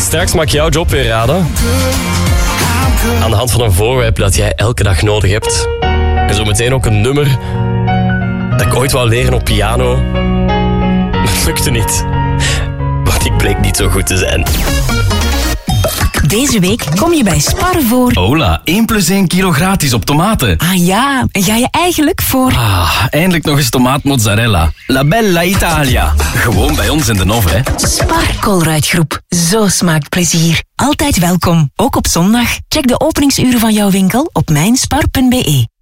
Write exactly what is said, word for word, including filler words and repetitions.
Straks mag ik jouw job weer raden. Aan de hand van een voorwerp dat jij elke dag nodig hebt. En zo meteen ook een nummer dat ik ooit wou leren op piano. Dat lukte niet. Want ik bleek niet zo goed te zijn. Deze week kom je bij Spar voor... Hola, één plus één kilo gratis op tomaten. Ah ja, en ga je eigenlijk voor... Ah, eindelijk nog eens tomaat mozzarella. La Bella Italia. Gewoon bij ons in de Nov, hè. Spar Colruyt-groep. Zo smaakt plezier. Altijd welkom, ook op zondag. Check de openingsuren van jouw winkel op mijnspar punt be.